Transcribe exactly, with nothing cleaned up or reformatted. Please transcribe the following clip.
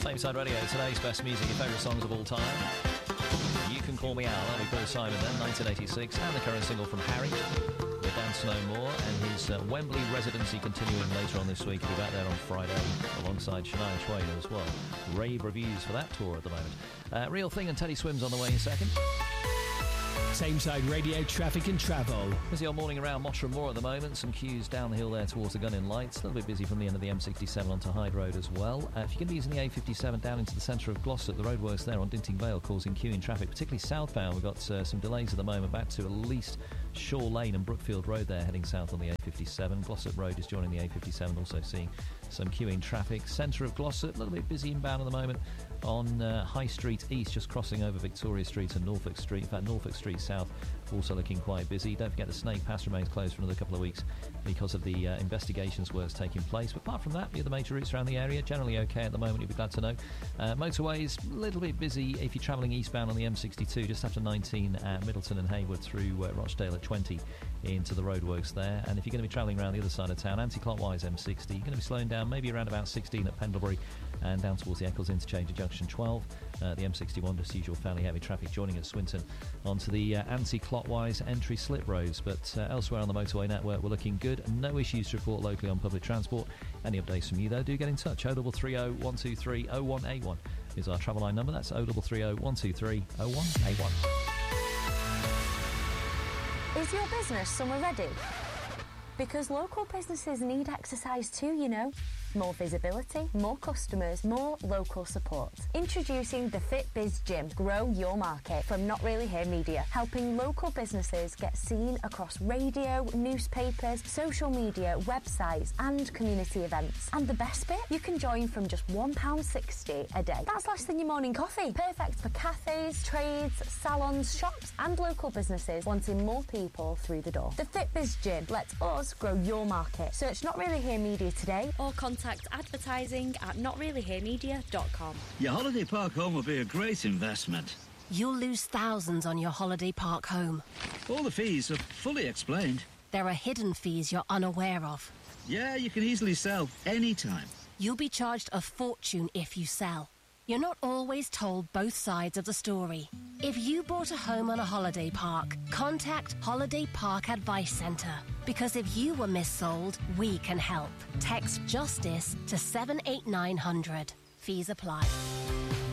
Same Side Radio, today's best music, your favourite songs of all time. You Can Call Me Al, that'll be Paul Simon then, nineteen eighty-six, and the current single from Harry, with Dance No More, and his uh, Wembley residency continuing later on this week. He'll be back there on Friday, alongside Shania Twain as well. Rave reviews for that tour at the moment. Uh, Real Thing and Teddy Swims on the way in a second. Same Side Radio, traffic and travel. Busy all morning around Mottram Moor at the moment. Some queues down the hill there towards the Gunning Lights. A little bit busy from the end of the M sixty-seven onto Hyde Road as well. Uh, if you're going to be using the A fifty-seven down into the centre of Glossop, the roadworks there on Dinting Vale causing queuing traffic, particularly southbound. We've got uh, some delays at the moment back to at least Shaw Lane and Brookfield Road there, heading south on the A fifty-seven. Glossop Road is joining the A fifty-seven, also seeing some queuing traffic. Centre of Glossop, a little bit busy inbound at the moment on uh, High Street East, just crossing over Victoria Street and Norfolk Street. In fact, Norfolk Street South also looking quite busy. Don't forget the Snake Pass remains closed for another couple of weeks because of the uh, investigations works taking place. But apart from that, the other major routes around the area generally okay at the moment, you'll be glad to know. Uh, motorways, a little bit busy if you're travelling eastbound on the M sixty-two, just after nineteen at Middleton and Hayward through uh, Rochdale at twenty into the roadworks there. And if you're going to be travelling around the other side of town, anti-clockwise M sixty, you're going to be slowing down maybe around about sixteen at Pendlebury and down towards the Eccles interchange at junction twelve. Uh, the M sixty-one, just usual fairly heavy traffic joining at Swinton onto the uh, anti-clockwise entry slip roads. But uh, elsewhere on the motorway network, we're looking good. No issues to report locally on public transport. Any updates from you, though, do get in touch. oh three three oh, one two three, oh one eight one is our travel line number. That's oh three three oh, one two three, oh one eight one. Is your business summer ready? Because local businesses need exercise too, you know. More visibility, more customers, more local support. Introducing the FitBiz Gym. Grow your market from Not Really Here Media, helping local businesses get seen across radio, newspapers, social media, websites and community events. And the best bit? You can join from just one pound sixty a day. That's less than your morning coffee. Perfect for cafes, trades, salons, shops and local businesses wanting more people through the door. The FitBiz Gym lets us grow your market. Search Not Really Here Media today or contact advertising at not really here media dot com. Your holiday park home will be a great investment. You'll lose thousands on your holiday park home. All the fees are fully explained. There are hidden fees you're unaware of. Yeah, you can easily sell anytime. You'll be charged a fortune if you sell. You're not always told both sides of the story. If you bought a home on a holiday park, contact Holiday Park Advice Centre. Because if you were missold, we can help. Text JUSTICE to seven eight nine hundred. Fees apply.